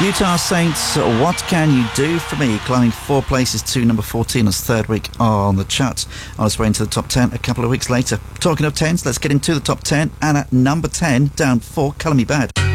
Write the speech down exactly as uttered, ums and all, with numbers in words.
Utah Saints, What Can You Do For Me? Climbing four places to number fourteen as third week on the charts. On its way into the top ten a couple of weeks later. Talking of tens, let's get into the top ten. And at number ten, down four, Colour Me Badd.